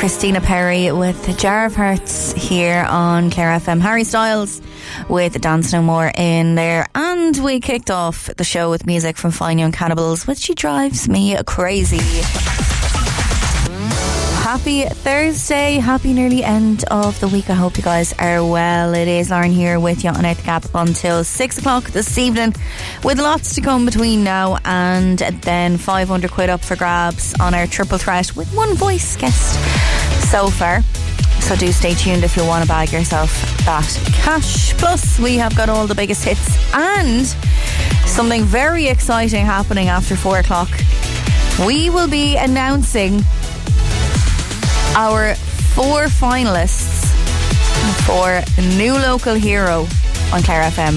Christina Perri with Jar of Hearts here on Clare FM. Harry Styles with Dance No More in there. And we kicked off the show with music from Fine Young Cannibals with She Drives Me Crazy. Happy Thursday, happy nearly end of the week. I hope you guys are well. It is Lauren here with you on Out the Gap until 6 o'clock this evening, with lots to come between now and then. 500 quid up for grabs on our triple threat with one voice guest so far. So do stay tuned if you want to bag yourself that cash. Plus we have got all the biggest hits and something very exciting happening after 4 o'clock. We will be announcing our 4 finalists for New Local Hero on Clare FM.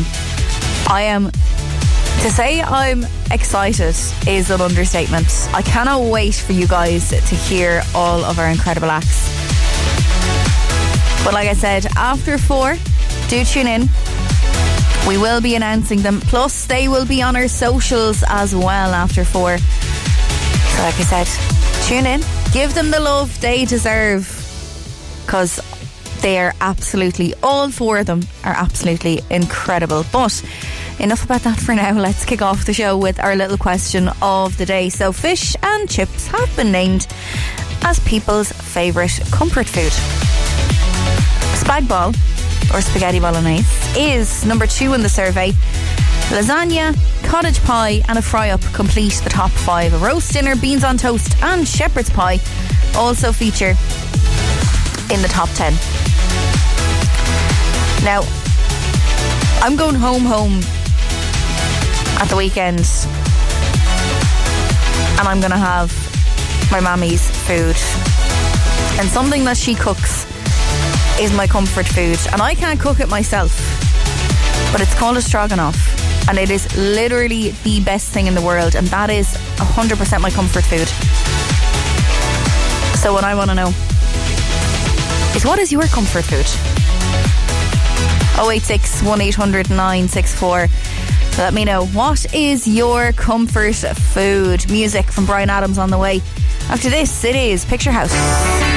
To say I'm excited is an understatement. I cannot wait for you guys to hear all of our incredible acts. But like I said, after 4, do tune in. We will be announcing them. Plus, they will be on our socials as well after 4. So like I said, tune in. Give them the love they deserve, because they are absolutely, all 4 of them are absolutely incredible. But enough about that for now. Let's kick off the show with our little question of the day. So fish and chips have been named as people's favourite comfort food. Spag bol, or spaghetti bolognese, is number 2 in the survey. Lasagna, cottage pie and a fry-up complete the top 5. A roast dinner, beans on toast and shepherd's pie also feature in the top 10. Now, I'm going home at the weekend and I'm going to have my mammy's food. And something that she cooks is my comfort food. And I can't cook it myself, but it's called a stroganoff. And it is literally the best thing in the world. And that is 100% my comfort food. So what I want to know is, what is your comfort food? 086 1800 964. Let me know, what is your comfort food? Music from Bryan Adams on the way. After this, it is Picture House.